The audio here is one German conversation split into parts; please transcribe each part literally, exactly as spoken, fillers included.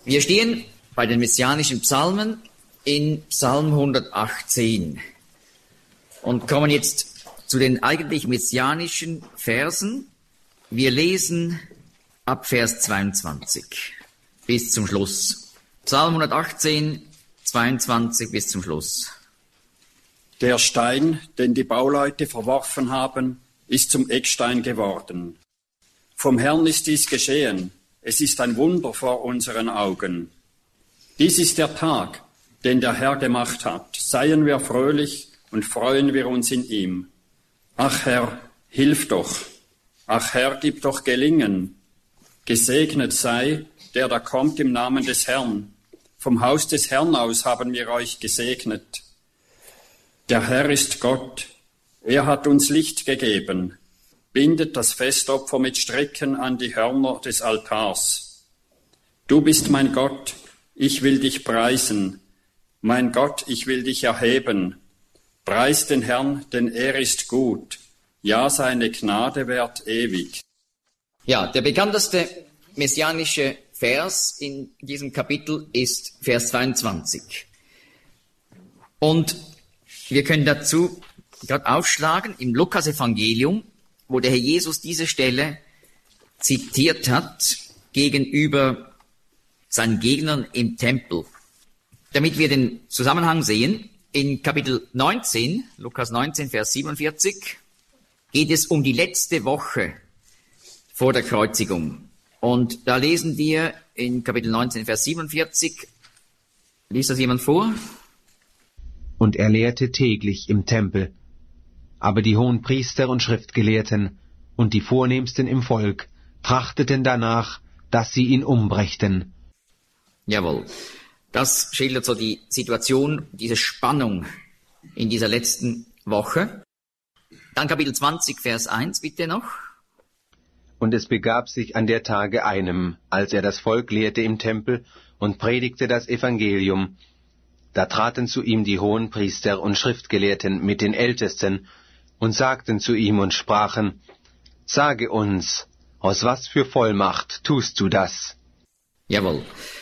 Wir stehen bei den messianischen Psalmen in Psalm hundertachtzehn und kommen jetzt zu den eigentlich messianischen Versen. Wir lesen ab Vers zweiundzwanzig bis zum Schluss. Psalm hundertachtzehn, zweiundzwanzig bis zum Schluss. Der Stein, den die Bauleute verworfen haben, ist zum Eckstein geworden. Vom Herrn ist dies geschehen. Es ist ein Wunder vor unseren Augen. Dies ist der Tag, den der Herr gemacht hat. Seien wir fröhlich und freuen wir uns in ihm. Ach Herr, hilf doch. Ach Herr, gib doch Gelingen. Gesegnet sei, der da kommt im Namen des Herrn. Vom Haus des Herrn aus haben wir euch gesegnet. Der Herr ist Gott. Er hat uns Licht gegeben. Bindet das Festopfer mit Stricken an die Hörner des Altars. Du bist mein Gott, ich will dich preisen. Mein Gott, ich will dich erheben. Preis den Herrn, denn er ist gut. Ja, seine Gnade währt ewig. Ja, der bekannteste messianische Vers in diesem Kapitel ist Vers zweiundzwanzig. Und wir können dazu gerade aufschlagen im Lukas-Evangelium, wo der Herr Jesus diese Stelle zitiert hat gegenüber seinen Gegnern im Tempel. Damit wir den Zusammenhang sehen, in Kapitel neunzehn, Lukas neunzehn, Vers siebenundvierzig, geht es um die letzte Woche vor der Kreuzigung. Und da lesen wir in Kapitel neunzehn, Vers siebenundvierzig, liest das jemand vor? Und er lehrte täglich im Tempel. Aber die Hohenpriester und Schriftgelehrten und die Vornehmsten im Volk trachteten danach, dass sie ihn umbrächten. Jawohl. Das schildert so die Situation, diese Spannung in dieser letzten Woche. Dann Kapitel zwanzig, Vers eins, bitte noch. Und es begab sich an der Tage einem, als er das Volk lehrte im Tempel und predigte das Evangelium. Da traten zu ihm die Hohenpriester und Schriftgelehrten mit den Ältesten und sagten zu ihm und sprachen, sage uns, aus was für Vollmacht tust du das? Jawohl.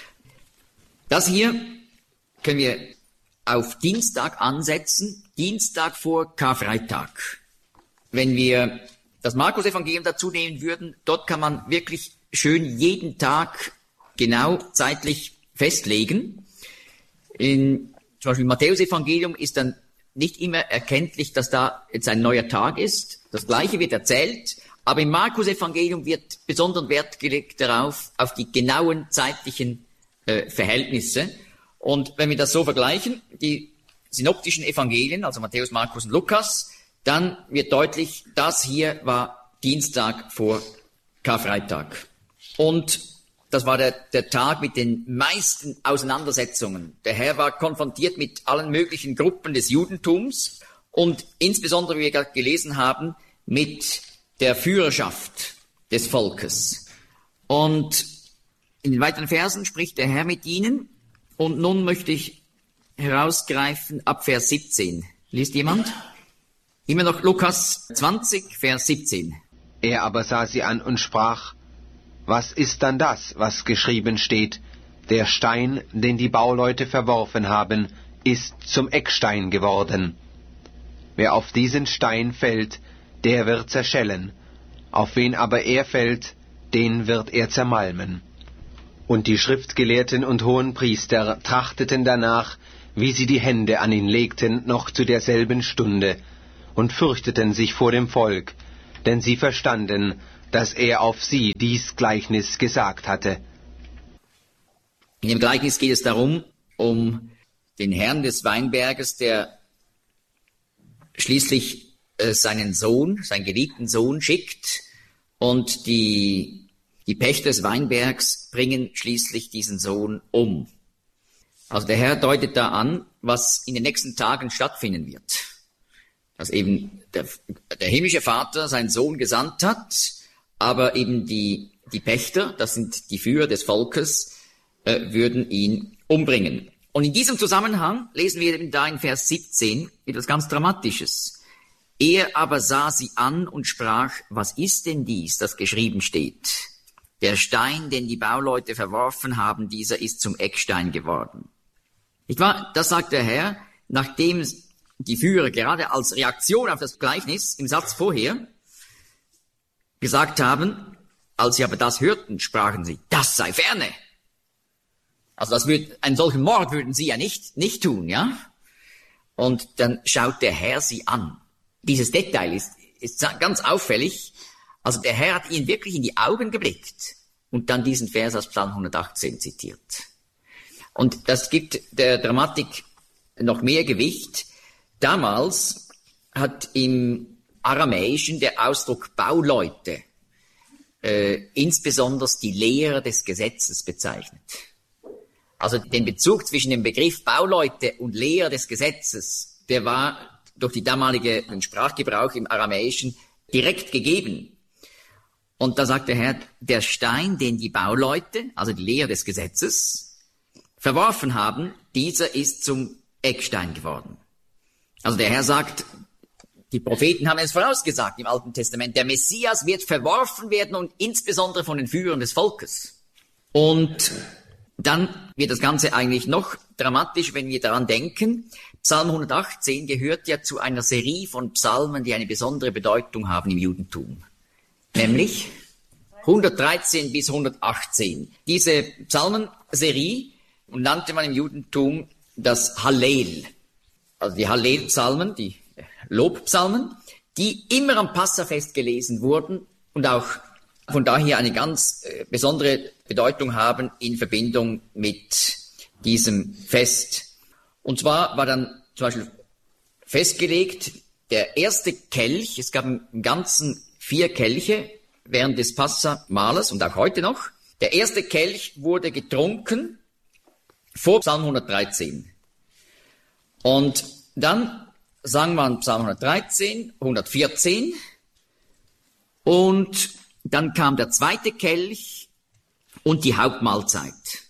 Das hier können wir auf Dienstag ansetzen, Dienstag vor Karfreitag. Wenn wir das Markus-Evangelium dazu nehmen würden, dort kann man wirklich schön jeden Tag genau zeitlich festlegen. In zum Beispiel im Matthäus-Evangelium ist dann nicht immer erkenntlich, dass da jetzt ein neuer Tag ist. Das Gleiche wird erzählt, aber im Markus-Evangelium wird besonderen Wert gelegt darauf, auf die genauen zeitlichen äh, Verhältnisse. Und wenn wir das so vergleichen, die synoptischen Evangelien, also Matthäus, Markus und Lukas, dann wird deutlich, das hier war Dienstag vor Karfreitag. Und das war der, der Tag mit den meisten Auseinandersetzungen. Der Herr war konfrontiert mit allen möglichen Gruppen des Judentums und insbesondere, wie wir gerade gelesen haben, mit der Führerschaft des Volkes. Und in den weiteren Versen spricht der Herr mit ihnen. Und nun möchte ich herausgreifen ab Vers siebzehn. Liest jemand? Immer noch Lukas zwanzig, Vers siebzehn. Er aber sah sie an und sprach, was ist dann das, was geschrieben steht? Der Stein, den die Bauleute verworfen haben, ist zum Eckstein geworden. Wer auf diesen Stein fällt, der wird zerschellen. Auf wen aber er fällt, den wird er zermalmen. Und die Schriftgelehrten und Hohenpriester trachteten danach, wie sie die Hände an ihn legten, noch zu derselben Stunde, und fürchteten sich vor dem Volk, denn sie verstanden, dass er auf sie dies Gleichnis gesagt hatte. In dem Gleichnis geht es darum, um den Herrn des Weinberges, der schließlich äh, seinen Sohn, seinen geliebten Sohn schickt, und die, die Pächter des Weinbergs bringen schließlich diesen Sohn um. Also der Herr deutet da an, was in den nächsten Tagen stattfinden wird. Dass eben der, der himmlische Vater seinen Sohn gesandt hat, aber eben die, die Pächter, das sind die Führer des Volkes, äh, würden ihn umbringen. Und in diesem Zusammenhang lesen wir eben da in Vers siebzehn etwas ganz Dramatisches. Er aber sah sie an und sprach, was ist denn dies, das geschrieben steht? Der Stein, den die Bauleute verworfen haben, dieser ist zum Eckstein geworden. Nicht wahr? Das sagt der Herr, nachdem die Führer gerade als Reaktion auf das Gleichnis im Satz vorher gesagt haben, als sie aber das hörten, sprachen sie, das sei ferne. Also das wird, einen solchen Mord würden sie ja nicht, nicht tun, ja? Und dann schaut der Herr sie an. Dieses Detail ist, ist ganz auffällig. Also der Herr hat ihnen wirklich in die Augen geblickt und dann diesen Vers aus Psalm hundertachtzehn zitiert. Und das gibt der Dramatik noch mehr Gewicht. Damals hat im Aramäischen der Ausdruck Bauleute äh, insbesondere die Lehrer des Gesetzes bezeichnet. Also den Bezug zwischen dem Begriff Bauleute und Lehrer des Gesetzes, der war durch die damalige Sprachgebrauch im Aramäischen direkt gegeben. Und da sagt der Herr, der Stein, den die Bauleute, also die Lehrer des Gesetzes, verworfen haben, dieser ist zum Eckstein geworden. Also der Herr sagt, die Propheten haben es vorausgesagt im Alten Testament, der Messias wird verworfen werden und insbesondere von den Führern des Volkes. Und dann wird das Ganze eigentlich noch dramatisch, wenn wir daran denken. Psalm hundertachtzehn gehört ja zu einer Serie von Psalmen, die eine besondere Bedeutung haben im Judentum. Nämlich hundertdreizehn bis hundertachtzehn. Diese Psalmenserie nannte man im Judentum das Hallel. Also die Hallel-Psalmen, die Lobpsalmen, die immer am Passafest gelesen wurden und auch von daher eine ganz äh, besondere Bedeutung haben in Verbindung mit diesem Fest. Und zwar war dann zum Beispiel festgelegt, der erste Kelch, es gab im Ganzen vier Kelche während des Passamahles und auch heute noch. Der erste Kelch wurde getrunken vor Psalm hundertdreizehn. Und dann sang man Psalm hundertdreizehn, hundertvierzehn und dann kam der zweite Kelch und die Hauptmahlzeit.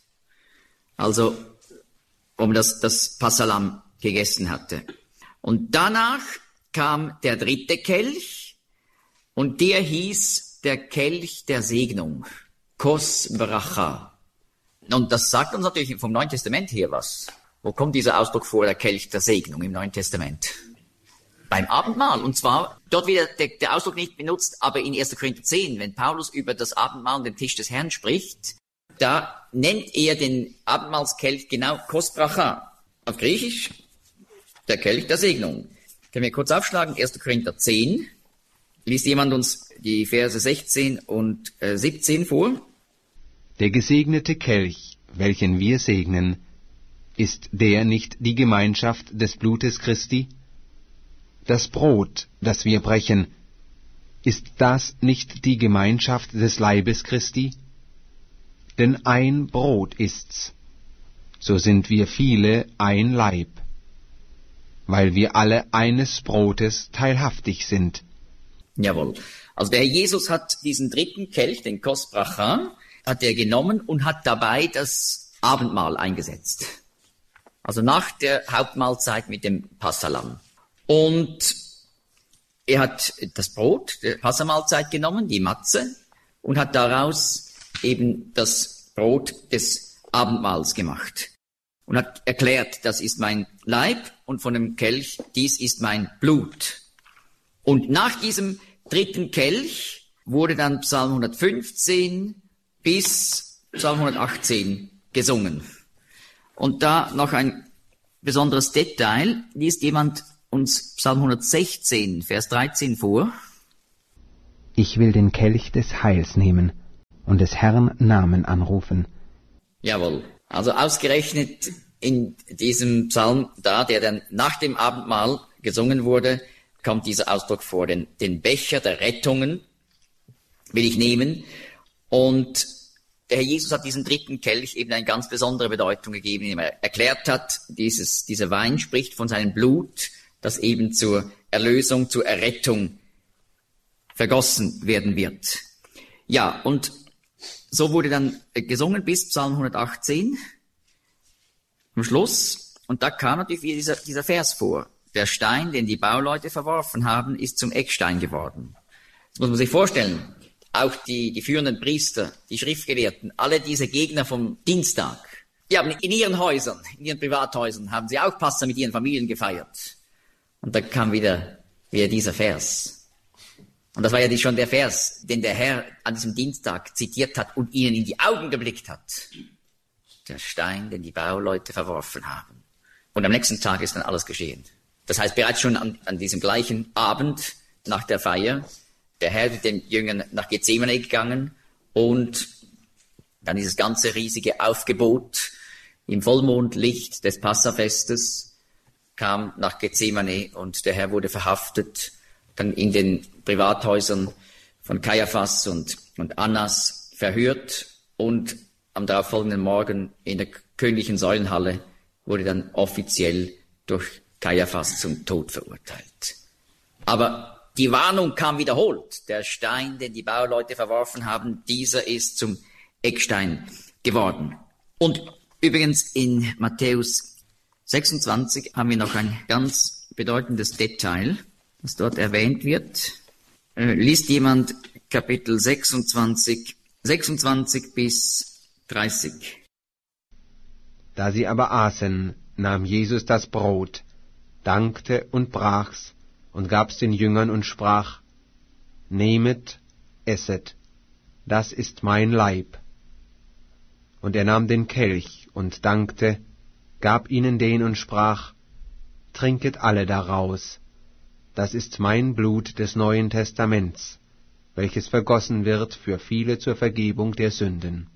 Also, wo man das, das Passalam gegessen hatte. Und danach kam der dritte Kelch und der hieß der Kelch der Segnung. Kos Bracha. Und das sagt uns natürlich vom Neuen Testament her was. Wo kommt dieser Ausdruck vor, der Kelch der Segnung im Neuen Testament? Beim Abendmahl. Und zwar, dort wird der, der Ausdruck nicht benutzt, aber in erster Korinther zehn, wenn Paulus über das Abendmahl und den Tisch des Herrn spricht, da nennt er den Abendmahlskelch genau Kos Bracha. Auf Griechisch der Kelch der Segnung. Können wir kurz aufschlagen, erster Korinther zehn. Liest jemand uns die Verse sechzehn und äh, siebzehn vor? Der gesegnete Kelch, welchen wir segnen, ist der nicht die Gemeinschaft des Blutes Christi? Das Brot, das wir brechen, ist das nicht die Gemeinschaft des Leibes Christi? Denn ein Brot ist's, so sind wir viele ein Leib, weil wir alle eines Brotes teilhaftig sind. Jawohl. Also der Herr Jesus hat diesen dritten Kelch, den Kos Bracha, hat er genommen und hat dabei das Abendmahl eingesetzt. Also nach der Hauptmahlzeit mit dem Passalam. Und er hat das Brot der Passamahlzeit genommen, die Matze, und hat daraus eben das Brot des Abendmahls gemacht. Und hat erklärt, das ist mein Leib und von dem Kelch, dies ist mein Blut. Und nach diesem dritten Kelch wurde dann Psalm hundertfünfzehn bis Psalm hundertachtzehn gesungen. Und da noch ein besonderes Detail, liest jemand uns Psalm hundertsechzehn, Vers dreizehn vor. Ich will den Kelch des Heils nehmen und des Herrn Namen anrufen. Jawohl, also ausgerechnet in diesem Psalm da, der dann nach dem Abendmahl gesungen wurde, kommt dieser Ausdruck vor, den, den Becher der Rettungen will ich nehmen. Und der Herr Jesus hat diesem dritten Kelch eben eine ganz besondere Bedeutung gegeben, indem er erklärt hat, dieses, dieser Wein spricht von seinem Blut, das eben zur Erlösung, zur Errettung vergossen werden wird. Ja, und so wurde dann gesungen bis Psalm hundertachtzehn am Schluss. Und da kam natürlich wieder dieser, dieser Vers vor. Der Stein, den die Bauleute verworfen haben, ist zum Eckstein geworden. Das muss man sich vorstellen. auch die, die führenden Priester, die Schriftgelehrten, alle diese Gegner vom Dienstag, die haben in ihren Häusern, in ihren Privathäusern, haben sie auch Passa mit ihren Familien gefeiert. Und da kam wieder, wieder dieser Vers. Und das war ja schon der Vers, den der Herr an diesem Dienstag zitiert hat und ihnen in die Augen geblickt hat. Der Stein, den die Bauleute verworfen haben. Und am nächsten Tag ist dann alles geschehen. Das heißt, bereits schon an, an diesem gleichen Abend nach der Feier, der Herr mit den Jüngern nach Gethsemane gegangen und dann dieses ganze riesige Aufgebot im Vollmondlicht des Passafestes kam nach Gethsemane und der Herr wurde verhaftet, dann in den Privathäusern von Kaiaphas und, und Annas verhört und am darauffolgenden Morgen in der königlichen Säulenhalle wurde dann offiziell durch Kaiaphas zum Tod verurteilt. Aber die Warnung kam wiederholt. Der Stein, den die Bauleute verworfen haben, dieser ist zum Eckstein geworden. Und übrigens in Matthäus sechsundzwanzig haben wir noch ein ganz bedeutendes Detail, das dort erwähnt wird. Äh, liest jemand Kapitel sechsundzwanzig, sechsundzwanzig bis dreißig. Da sie aber aßen, nahm Jesus das Brot, dankte und brach's und gab's den Jüngern und sprach: Nehmet, esset, das ist mein Leib. Und er nahm den Kelch und dankte, gab ihnen den und sprach: Trinket alle daraus, das ist mein Blut des Neuen Testaments, welches vergossen wird für viele zur Vergebung der Sünden.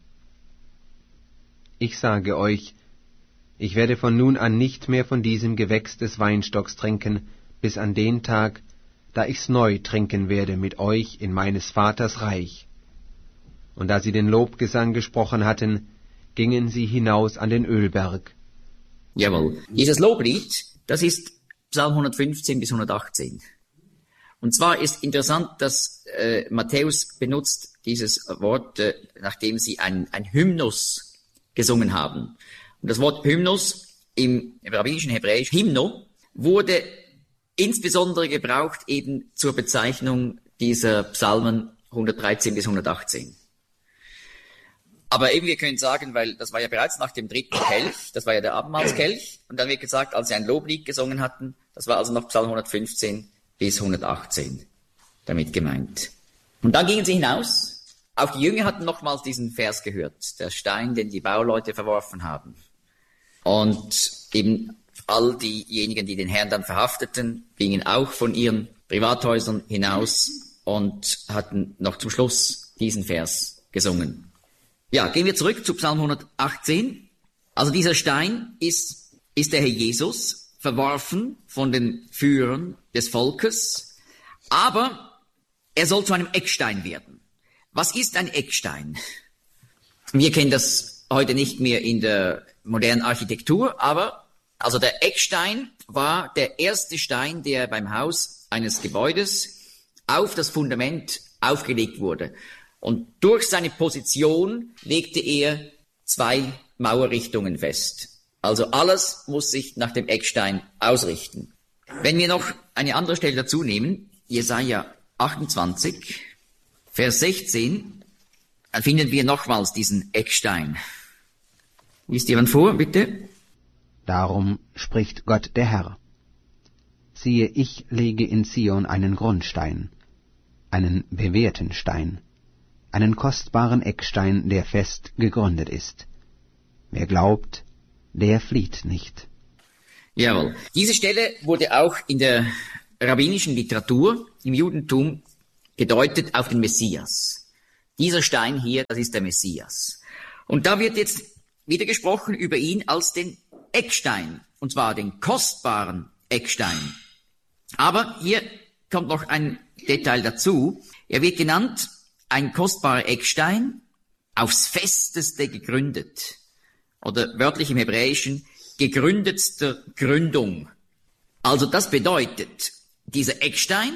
Ich sage euch, ich werde von nun an nicht mehr von diesem Gewächs des Weinstocks trinken, bis an den Tag, da ich's neu trinken werde mit euch in meines Vaters Reich. Und da sie den Lobgesang gesprochen hatten, gingen sie hinaus an den Ölberg. Jawohl. Dieses Loblied, das ist Psalm hundertfünfzehn bis hundertachtzehn. Und zwar ist interessant, dass äh, Matthäus benutzt dieses Wort, äh, nachdem sie ein, ein Hymnus gesungen haben. Und das Wort Hymnus im rabbinischen Hebräisch, Hymno, wurde insbesondere gebraucht eben zur Bezeichnung dieser Psalmen hundertdreizehn bis hundertachtzehn. Aber eben, wir können sagen, weil das war ja bereits nach dem dritten Kelch, das war ja der Abendmahlskelch, und dann wird gesagt, als sie ein Loblied gesungen hatten, das war also noch Psalm hundertfünfzehn bis hundertachtzehn damit gemeint. Und dann gingen sie hinaus. Auch die Jünger hatten nochmals diesen Vers gehört, der Stein, den die Bauleute verworfen haben. Und eben all diejenigen, die den Herrn dann verhafteten, gingen auch von ihren Privathäusern hinaus und hatten noch zum Schluss diesen Vers gesungen. Ja, gehen wir zurück zu Psalm hundertachtzehn. Also dieser Stein ist, ist der Herr Jesus, verworfen von den Führern des Volkes, aber er soll zu einem Eckstein werden. Was ist ein Eckstein? Wir kennen das heute nicht mehr in der modernen Architektur, aber also der Eckstein war der erste Stein, der beim Haus eines Gebäudes auf das Fundament aufgelegt wurde. Und durch seine Position legte er zwei Mauerrichtungen fest. Also alles muss sich nach dem Eckstein ausrichten. Wenn wir noch eine andere Stelle dazu nehmen, Jesaja achtundzwanzig, Vers sechzehn, dann finden wir nochmals diesen Eckstein. Liest jemand vor, bitte? Darum spricht Gott der Herr: Siehe, ich lege in Zion einen Grundstein, einen bewährten Stein, einen kostbaren Eckstein, der fest gegründet ist. Wer glaubt, der flieht nicht. Jawohl. Diese Stelle wurde auch in der rabbinischen Literatur im Judentum gedeutet auf den Messias. Dieser Stein hier, das ist der Messias. Und da wird jetzt wieder gesprochen über ihn als den Eckstein, und zwar den kostbaren Eckstein. Aber hier kommt noch ein Detail dazu. Er wird genannt ein kostbarer Eckstein, aufs Festeste gegründet. Oder wörtlich im Hebräischen, gegründetster Gründung. Also das bedeutet, dieser Eckstein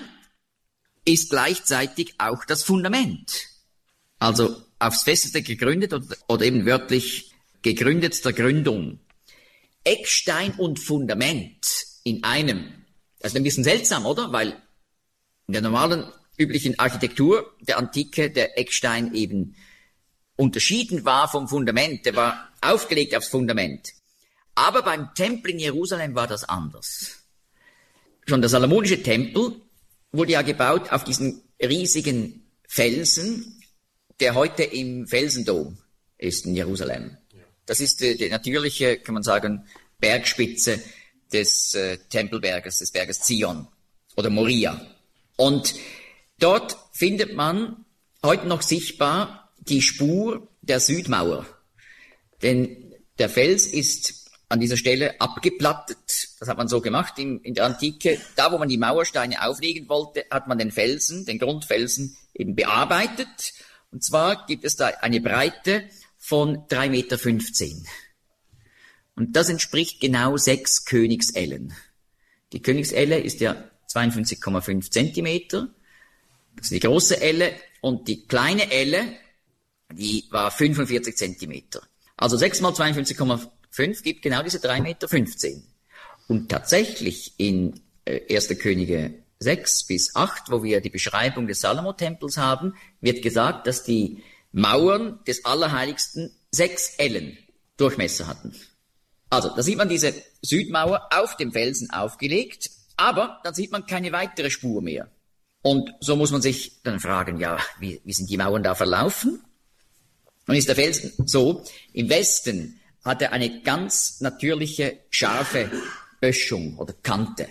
ist gleichzeitig auch das Fundament. Also aufs Festeste gegründet oder, oder eben wörtlich gegründetster Gründung. Eckstein und Fundament in einem. Das ist ein bisschen seltsam, oder? Weil in der normalen üblichen Architektur der Antike der Eckstein eben unterschieden war vom Fundament. Der war aufgelegt aufs Fundament. Aber beim Tempel in Jerusalem war das anders. Schon der salomonische Tempel wurde ja gebaut auf diesen riesigen Felsen, der heute im Felsendom ist in Jerusalem. Das ist die, die natürliche, kann man sagen, Bergspitze des äh, Tempelberges, des Berges Zion oder Moria. Und dort findet man heute noch sichtbar die Spur der Südmauer. Denn der Fels ist an dieser Stelle abgeplattet. Das hat man so gemacht in, in der Antike. Da, wo man die Mauersteine auflegen wollte, hat man den Felsen, den Grundfelsen eben bearbeitet. Und zwar gibt es da eine Breite von drei Meter fünfzehn. Und das entspricht genau sechs Königsellen. Die Königselle ist ja zweiundfünfzig Komma fünf Zentimeter. Das ist die große Elle. Und die kleine Elle, die war fünfundvierzig Zentimeter. Also sechs mal zweiundfünfzig Komma fünf gibt genau diese drei Meter fünfzehn. Und tatsächlich in äh, erster Könige sechs bis acht, wo wir die Beschreibung des Salomo-Tempels haben, wird gesagt, dass die Mauern des Allerheiligsten sechs Ellen Durchmesser hatten. Also, da sieht man diese Südmauer auf dem Felsen aufgelegt, aber dann sieht man keine weitere Spur mehr. Und so muss man sich dann fragen, ja, wie, wie sind die Mauern da verlaufen? Nun ist der Felsen so, im Westen hat er eine ganz natürliche, scharfe Böschung oder Kante.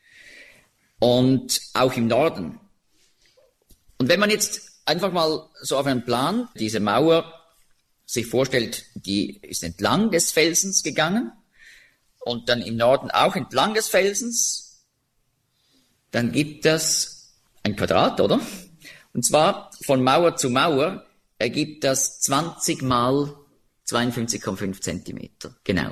Und auch im Norden. Und wenn man jetzt einfach mal so auf einen Plan diese Mauer sich vorstellt, die ist entlang des Felsens gegangen und dann im Norden auch entlang des Felsens, dann gibt das ein Quadrat, oder? Und zwar von Mauer zu Mauer ergibt das zwanzig mal zweiundfünfzig Komma fünf Zentimeter. Genau.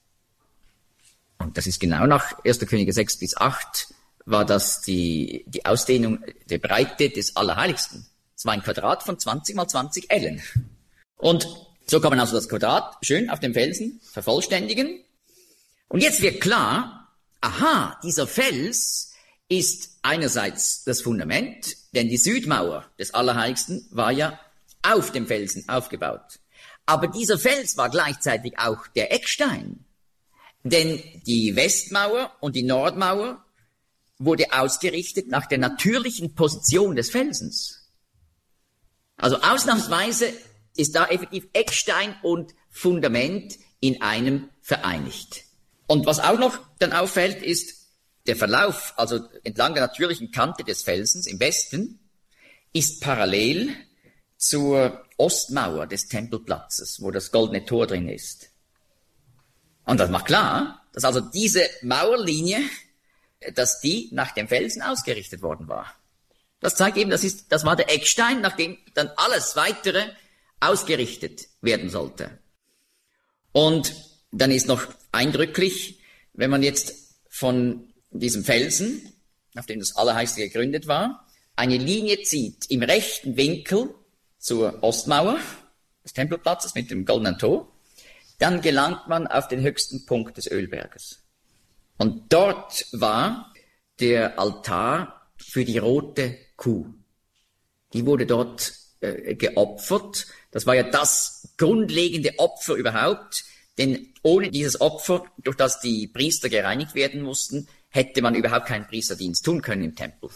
Und das ist genau nach erster Könige sechs bis acht war das die, die Ausdehnung der Breite des Allerheiligsten. Es war ein Quadrat von zwanzig mal zwanzig Ellen. Und so kann man also das Quadrat schön auf dem Felsen vervollständigen. Und jetzt wird klar, aha, dieser Fels ist einerseits das Fundament, denn die Südmauer des Allerheiligsten war ja auf dem Felsen aufgebaut. Aber dieser Fels war gleichzeitig auch der Eckstein. Denn die Westmauer und die Nordmauer wurde ausgerichtet nach der natürlichen Position des Felsens. Also ausnahmsweise ist da effektiv Eckstein und Fundament in einem vereinigt. Und was auch noch dann auffällt, ist der Verlauf, also entlang der natürlichen Kante des Felsens im Westen, ist parallel zur Ostmauer des Tempelplatzes, wo das goldene Tor drin ist. Und das macht klar, dass also diese Mauerlinie, dass die nach dem Felsen ausgerichtet worden war. Das zeigt eben, das ist, das war der Eckstein, nach dem dann alles weitere ausgerichtet werden sollte. Und dann ist noch eindrücklich, wenn man jetzt von diesem Felsen, auf dem das Allerheiligste gegründet war, eine Linie zieht im rechten Winkel zur Ostmauer des Tempelplatzes mit dem goldenen Tor, dann gelangt man auf den höchsten Punkt des Ölberges. Und dort war der Altar für die rote Kuh. Die wurde dort äh, geopfert. Das war ja das grundlegende Opfer überhaupt, denn ohne dieses Opfer, durch das die Priester gereinigt werden mussten, hätte man überhaupt keinen Priesterdienst tun können im Tempel.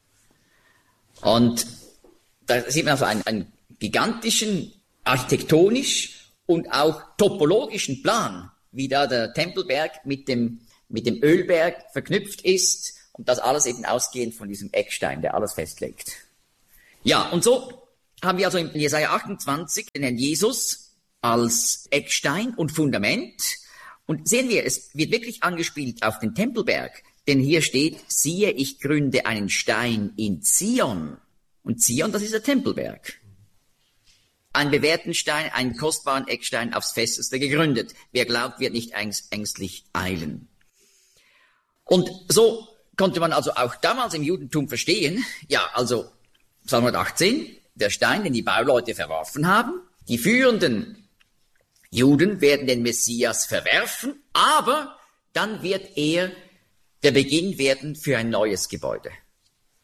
Und da sieht man also einen, einen gigantischen, architektonisch und auch topologischen Plan, wie da der Tempelberg mit dem mit dem Ölberg verknüpft ist und das alles eben ausgehend von diesem Eckstein, der alles festlegt. Ja, und so haben wir also in Jesaja achtundzwanzig den Herrn Jesus als Eckstein und Fundament. Und sehen wir, es wird wirklich angespielt auf den Tempelberg, denn hier steht, siehe, ich gründe einen Stein in Zion. Und Zion, das ist der Tempelberg. Einen bewährten Stein, einen kostbaren Eckstein aufs Festeste gegründet. Wer glaubt, wird nicht ängstlich eilen. Und so konnte man also auch damals im Judentum verstehen, ja, also Psalm hundertachtzehn, der Stein, den die Bauleute verworfen haben, die führenden Juden werden den Messias verwerfen, aber dann wird er der Beginn werden für ein neues Gebäude.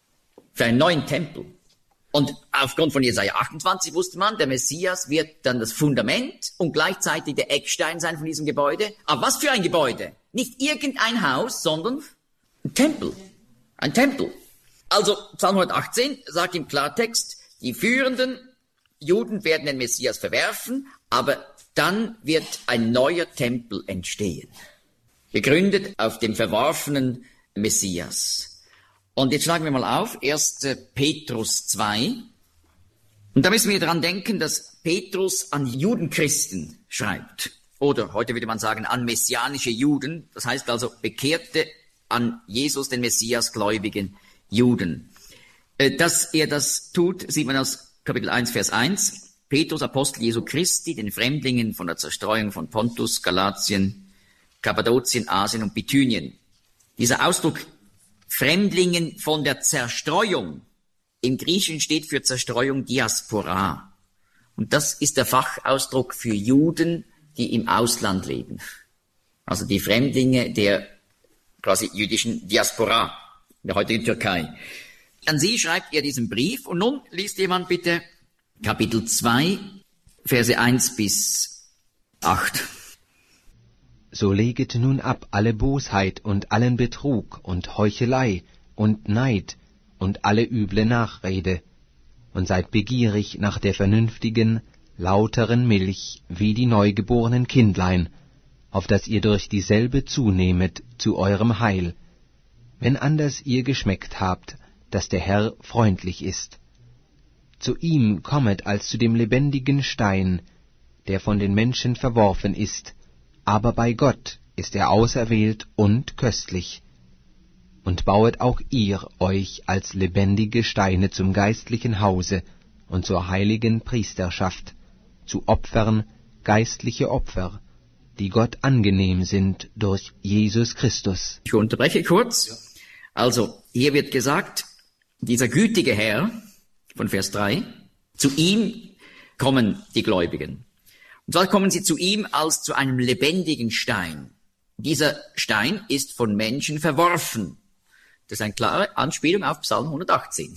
für einen neuen Tempel. Und aufgrund von Jesaja achtundzwanzig wusste man, der Messias wird dann das Fundament und gleichzeitig der Eckstein sein von diesem Gebäude. Aber was für ein Gebäude? Nicht irgendein Haus, sondern ein Tempel. Ein Tempel. Also Psalm hundertachtzehn sagt im Klartext, die führenden Juden werden den Messias verwerfen, aber dann wird ein neuer Tempel entstehen. Gegründet auf dem verworfenen Messias. Und jetzt schlagen wir mal auf, erster Petrus zwei. Und da müssen wir daran denken, dass Petrus an Judenchristen schreibt. Oder heute würde man sagen, an messianische Juden. Das heißt also bekehrte, an Jesus, den Messias, gläubigen Juden. Dass er das tut, sieht man aus Kapitel eins, Vers eins. Petrus, Apostel Jesu Christi, den Fremdlingen von der Zerstreuung von Pontus, Galatien, Kappadokien, Asien und Bithynien. Dieser Ausdruck Fremdlingen von der Zerstreuung im Griechischen steht für Zerstreuung Diaspora. Und das ist der Fachausdruck für Juden, die im Ausland leben. Also die Fremdlinge der quasi jüdischen Diaspora, der heutigen Türkei. An sie schreibt er diesen Brief. Und nun liest jemand bitte Kapitel zwei, Verse eins bis acht. So leget nun ab alle Bosheit und allen Betrug und Heuchelei und Neid und alle üble Nachrede und seid begierig nach der vernünftigen, lauteren Milch wie die neugeborenen Kindlein, auf dass ihr durch dieselbe zunehmet zu eurem Heil, wenn anders ihr geschmeckt habt, dass der Herr freundlich ist. Zu ihm kommet als zu dem lebendigen Stein, der von den Menschen verworfen ist, aber bei Gott ist er auserwählt und köstlich. Und bauet auch ihr euch als lebendige Steine zum geistlichen Hause und zur heiligen Priesterschaft, zu Opfern, geistliche Opfer, die Gott angenehm sind durch Jesus Christus. Ich unterbreche kurz. Also, hier wird gesagt, dieser gütige Herr, von Vers drei, zu ihm kommen die Gläubigen. Und zwar kommen sie zu ihm als zu einem lebendigen Stein. Dieser Stein ist von Menschen verworfen. Das ist eine klare Anspielung auf Psalm hundertachtzehn.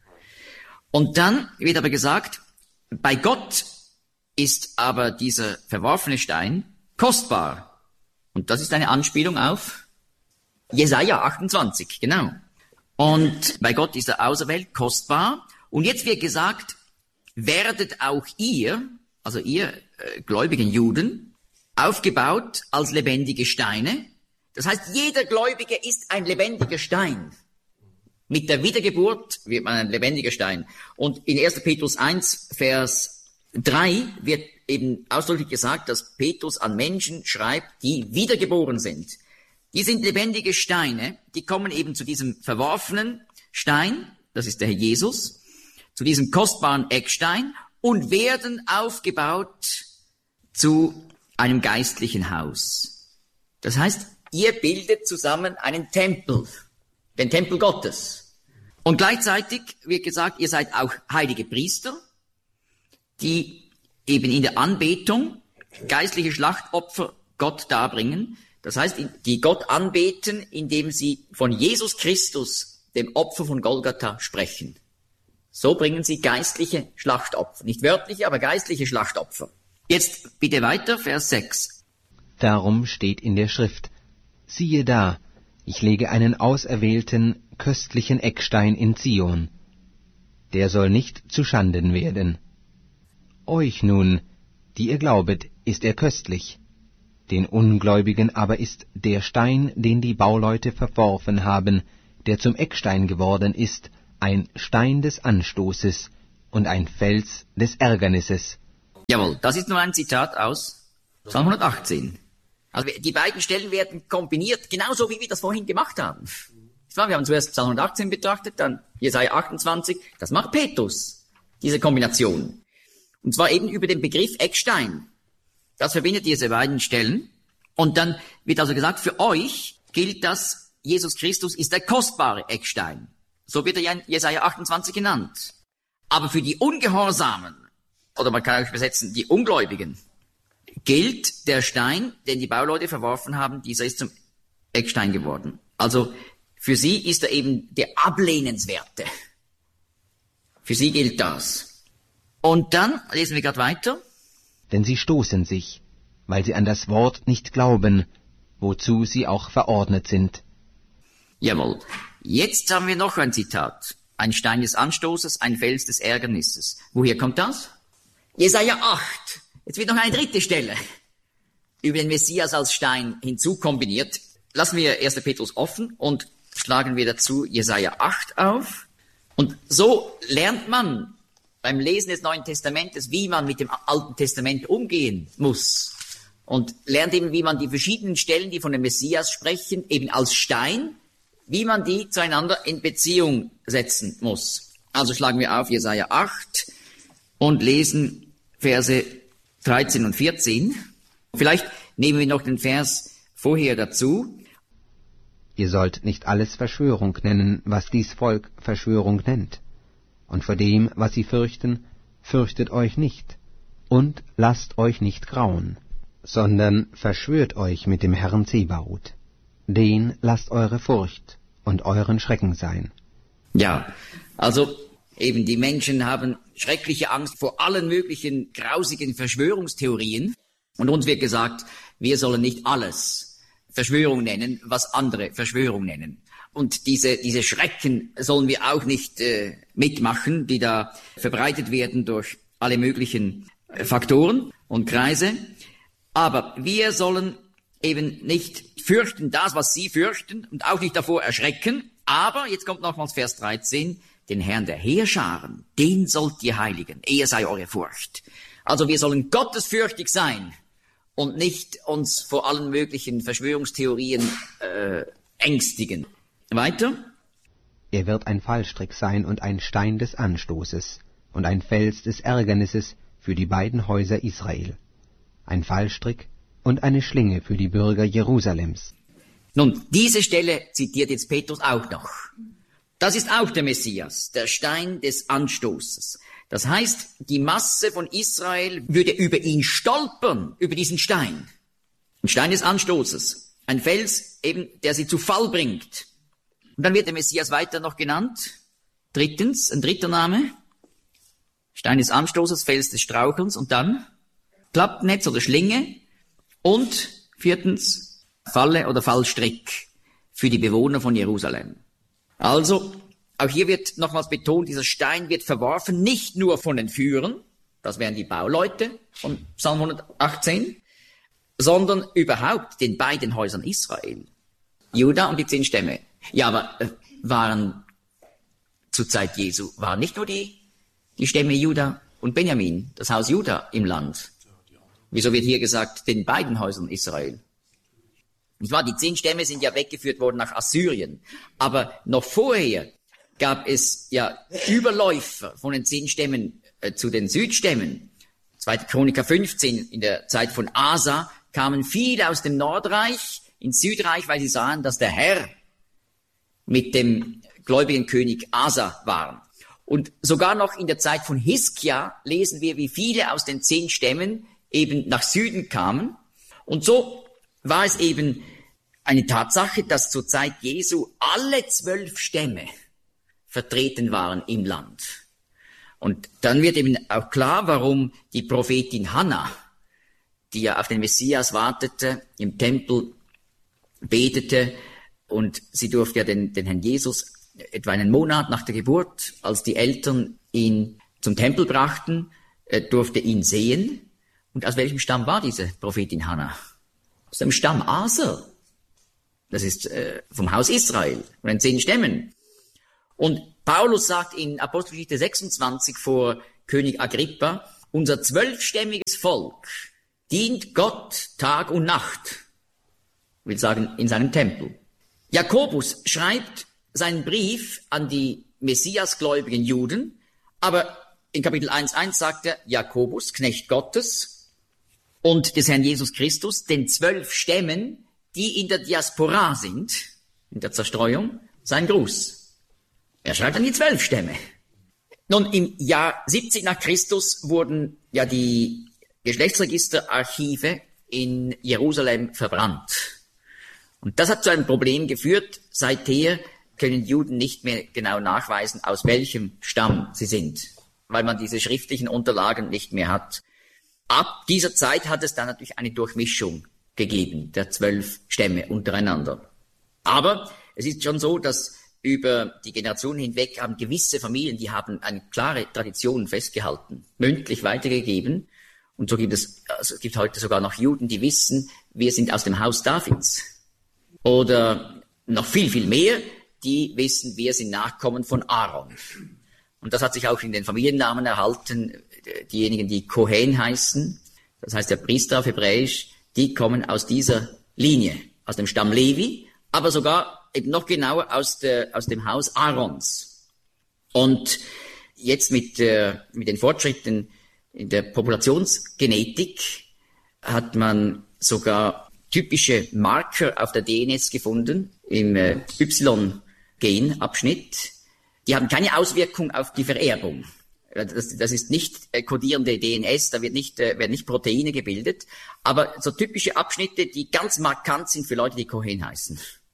Und dann wird aber gesagt, bei Gott ist aber dieser verworfene Stein kostbar. Und das ist eine Anspielung auf Jesaja achtundzwanzig, genau. Und bei Gott ist er auserwählt, kostbar. Und jetzt wird gesagt, werdet auch ihr, also ihr äh, gläubigen Juden, aufgebaut als lebendige Steine. Das heißt, jeder Gläubige ist ein lebendiger Stein. Mit der Wiedergeburt wird man ein lebendiger Stein. Und in erster Petrus eins, Vers drei wird eben ausdrücklich gesagt, dass Petrus an Menschen schreibt, die wiedergeboren sind. Die sind lebendige Steine, die kommen eben zu diesem verworfenen Stein, das ist der Herr Jesus, zu diesem kostbaren Eckstein und werden aufgebaut zu einem geistlichen Haus. Das heißt, ihr bildet zusammen einen Tempel, den Tempel Gottes. Und gleichzeitig wird gesagt, ihr seid auch heilige Priester, die eben in der Anbetung geistliche Schlachtopfer Gott darbringen. Das heißt, die Gott anbeten, indem sie von Jesus Christus, dem Opfer von Golgatha, sprechen. So bringen sie geistliche Schlachtopfer. Nicht wörtliche, aber geistliche Schlachtopfer. Jetzt bitte weiter, Vers sechs. Darum steht in der Schrift, siehe da, ich lege einen auserwählten, köstlichen Eckstein in Zion. Der soll nicht zu Schanden werden. Euch nun, die ihr glaubet, ist er köstlich. Den Ungläubigen aber ist der Stein, den die Bauleute verworfen haben, der zum Eckstein geworden ist, ein Stein des Anstoßes und ein Fels des Ärgernisses. Jawohl, das ist nur ein Zitat aus Psalm hundertachtzehn. Also die beiden Stellen werden kombiniert, genauso wie wir das vorhin gemacht haben. Wir haben zuerst Psalm hundertachtzehn betrachtet, dann Jesaja achtundzwanzig. Das macht Petrus, diese Kombination. Und zwar eben über den Begriff Eckstein. Das verbindet diese beiden Stellen. Und dann wird also gesagt, für euch gilt das, Jesus Christus ist der kostbare Eckstein. So wird er ja in Jesaja achtundzwanzig genannt. Aber für die Ungehorsamen, oder man kann auch übersetzen, die Ungläubigen, gilt der Stein, den die Bauleute verworfen haben, dieser ist zum Eckstein geworden. Also für sie ist er eben der Ablehnenswerte. Für sie gilt das. Und dann lesen wir gerade weiter. Denn sie stoßen sich, weil sie an das Wort nicht glauben, wozu sie auch verordnet sind. Jawohl. Jetzt haben wir noch ein Zitat. Ein Stein des Anstoßes, ein Fels des Ärgernisses. Woher kommt das? Jesaja acht. Jetzt wird noch eine dritte Stelle über den Messias als Stein hinzukombiniert. Lassen wir erster Petrus offen und schlagen wir dazu Jesaja acht auf. Und so lernt man beim Lesen des Neuen Testamentes, wie man mit dem Alten Testament umgehen muss. Und lernt eben, wie man die verschiedenen Stellen, die von dem Messias sprechen, eben als Stein, wie man die zueinander in Beziehung setzen muss. Also schlagen wir auf Jesaja acht und lesen Verse dreizehn und vierzehn. Vielleicht nehmen wir noch den Vers vorher dazu. Ihr sollt nicht alles Verschwörung nennen, was dies Volk Verschwörung nennt. Und vor dem, was sie fürchten, fürchtet euch nicht. Und lasst euch nicht grauen, sondern verschwört euch mit dem Herrn Zebaoth. Den lasst eure Furcht und euren Schrecken sein. Ja, also eben die Menschen haben schreckliche Angst vor allen möglichen grausigen Verschwörungstheorien. Und uns wird gesagt, wir sollen nicht alles Verschwörung nennen, was andere Verschwörung nennen. Und diese, diese Schrecken sollen wir auch nicht äh, mitmachen, die da verbreitet werden durch alle möglichen äh, Faktoren und Kreise. Aber wir sollen eben nicht fürchten das, was sie fürchten, und auch nicht davor erschrecken. Aber, jetzt kommt nochmals Vers dreizehn, den Herrn der Heerscharen, den sollt ihr heiligen, er sei eure Furcht. Also wir sollen gottesfürchtig sein und nicht uns vor allen möglichen Verschwörungstheorien äh, ängstigen. Weiter. Er wird ein Fallstrick sein und ein Stein des Anstoßes und ein Fels des Ärgernisses für die beiden Häuser Israel. Ein Fallstrick und eine Schlinge für die Bürger Jerusalems. Nun, diese Stelle zitiert jetzt Petrus auch noch. Das ist auch der Messias, der Stein des Anstoßes. Das heißt, die Masse von Israel würde über ihn stolpern, über diesen Stein. Ein Stein des Anstoßes, ein Fels eben, der sie zu Fall bringt. Und dann wird der Messias weiter noch genannt. Drittens, ein dritter Name. Stein des Anstoßes, Fels des Strauchelns und dann Klappnetz oder Schlinge. Und viertens, Falle oder Fallstrick für die Bewohner von Jerusalem. Also, auch hier wird nochmals betont, dieser Stein wird verworfen, nicht nur von den Führern, das wären die Bauleute von Psalm hundertachtzehn, sondern überhaupt den beiden Häusern Israel. Juda und die zehn Stämme. Ja, aber äh, waren zur Zeit Jesu, waren nicht nur die, die Stämme Juda und Benjamin, das Haus Juda im Land. Wieso wird hier gesagt, den beiden Häusern Israel? Nicht wahr? Die zehn Stämme sind ja weggeführt worden nach Assyrien. Aber noch vorher gab es ja Überläufer von den zehn Stämmen äh, zu den Südstämmen. zweite Chroniker fünfzehn, in der Zeit von Asa, kamen viele aus dem Nordreich ins Südreich, weil sie sahen, dass der Herr mit dem gläubigen König Asa war. Und sogar noch in der Zeit von Hiskia lesen wir, wie viele aus den zehn Stämmen eben nach Süden kamen. Und so war es eben eine Tatsache, dass zur Zeit Jesu alle zwölf Stämme vertreten waren im Land. Und dann wird eben auch klar, warum die Prophetin Hannah, die ja auf den Messias wartete, im Tempel betete, und sie durfte ja den, den Herrn Jesus etwa einen Monat nach der Geburt, als die Eltern ihn zum Tempel brachten, äh, durfte ihn sehen. Und aus welchem Stamm war diese Prophetin Hannah? Aus dem Stamm Aser. Das ist äh, vom Haus Israel, von den zehn Stämmen. Und Paulus sagt in Apostelgeschichte sechsundzwanzig vor König Agrippa, unser zwölfstämmiges Volk dient Gott Tag und Nacht, will sagen in seinem Tempel. Jakobus schreibt seinen Brief an die Messiasgläubigen Juden, aber in Kapitel eins Komma eins sagt er, Jakobus, Knecht Gottes und des Herrn Jesus Christus, den zwölf Stämmen, die in der Diaspora sind, in der Zerstreuung, sein Gruß. Er schreibt an die zwölf Stämme. Nun, im Jahr siebzig nach Christus wurden ja die Geschlechtsregisterarchive in Jerusalem verbrannt. Und das hat zu einem Problem geführt. Seither können Juden nicht mehr genau nachweisen, aus welchem Stamm sie sind, weil man diese schriftlichen Unterlagen nicht mehr hat. Ab dieser Zeit hat es dann natürlich eine Durchmischung gegeben, der zwölf Stämme untereinander. Aber es ist schon so, dass über die Generationen hinweg haben gewisse Familien, die haben eine klare Tradition festgehalten, mündlich weitergegeben. Und so gibt es, also es gibt heute sogar noch Juden, die wissen, wir sind aus dem Haus Davids. Oder noch viel, viel mehr, die wissen, wir sind Nachkommen von Aaron. Und das hat sich auch in den Familiennamen erhalten. Diejenigen, die Kohen heißen, das heißt der Priester auf Hebräisch, die kommen aus dieser Linie, aus dem Stamm Levi, aber sogar eben noch genauer aus, der, aus dem Haus Aarons. Und jetzt mit, äh, mit den Fortschritten in der Populationsgenetik hat man sogar typische Marker auf der D N S gefunden, im äh, Y-Gen-Abschnitt. Die haben keine Auswirkung auf die Vererbung. Das, das ist nicht äh, kodierende D N S, da wird nicht, äh, werden nicht Proteine gebildet, aber so typische Abschnitte, die ganz markant sind für Leute, die Kohen heißen.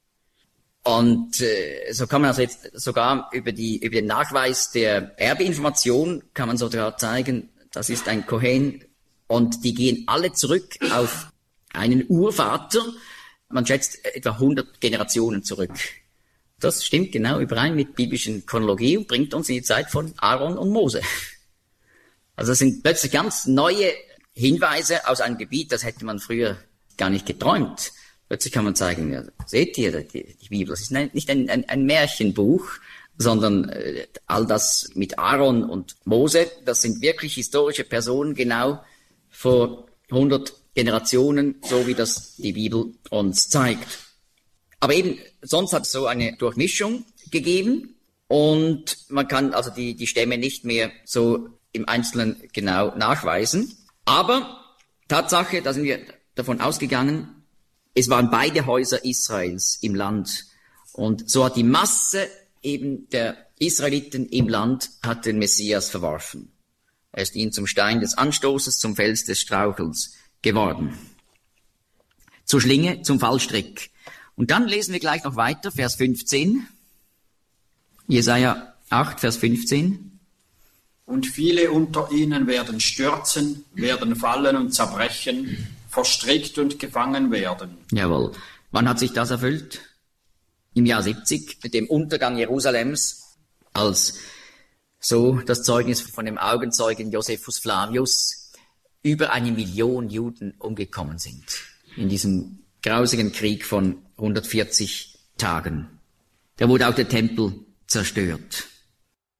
Und äh, so kann man also jetzt sogar über die über den Nachweis der Erbinformation kann man sogar zeigen, das ist ein Kohen und die gehen alle zurück auf einen Urvater. Man schätzt etwa hundert Generationen zurück. Das stimmt genau überein mit biblischen Chronologie und bringt uns in die Zeit von Aaron und Mose. Also das sind plötzlich ganz neue Hinweise aus einem Gebiet, das hätte man früher gar nicht geträumt. Plötzlich kann man zeigen, ja, seht ihr, die, die Bibel, das ist ein, nicht ein, ein, ein Märchenbuch, sondern äh, all das mit Aaron und Mose, das sind wirklich historische Personen, genau vor hundert Generationen, so wie das die Bibel uns zeigt. Aber eben, sonst hat es so eine Durchmischung gegeben und man kann also die, die Stämme nicht mehr so im Einzelnen genau nachweisen. Aber Tatsache, da sind wir davon ausgegangen, es waren beide Häuser Israels im Land. Und so hat die Masse eben der Israeliten im Land hat den Messias verworfen. Er ist ihnen zum Stein des Anstoßes, zum Fels des Strauchels geworden. Zur Schlinge, zum Fallstrick. Und dann lesen wir gleich noch weiter, Vers fünfzehn. Jesaja acht, Vers fünfzehn. Und viele unter ihnen werden stürzen, werden fallen und zerbrechen, verstrickt und gefangen werden. Jawohl. Wann hat sich das erfüllt? Im Jahr siebzig, mit dem Untergang Jerusalems, als so das Zeugnis von dem Augenzeugen Josephus Flavius über eine Million Juden umgekommen sind in diesem grausigen Krieg von hundertvierzig Tagen. Da wurde auch der Tempel zerstört.